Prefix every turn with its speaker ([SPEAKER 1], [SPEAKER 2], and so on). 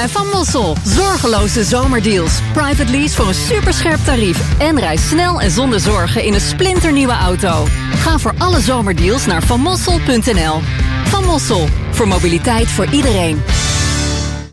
[SPEAKER 1] bij Van Mossel. Zorgeloze zomerdeals. Private lease voor een superscherp tarief. En reis snel en zonder zorgen in een splinternieuwe auto. Ga voor alle zomerdeals naar vanmossel.nl. Van Mossel. Voor mobiliteit voor iedereen.